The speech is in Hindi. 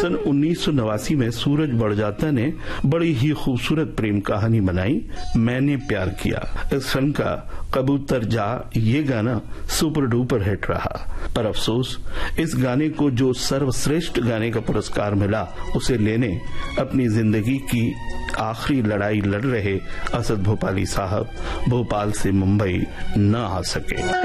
सन 1989 में सूरज बड़जात्या ने बड़ी ही खूबसूरत प्रेम कहानी बनाई, मैंने प्यार किया। इस फिल्म का कबूतर जा ये गाना सुपर डुपर हिट रहा, पर अफसोस इस गाने को जो सर्वश्रेष्ठ गाने का पुरस्कार मिला उसे लेने अपनी जिंदगी की आखिरी लड़ाई लड़ रहे असद भोपाली साहब भोपाल से मुंबई न आ सके।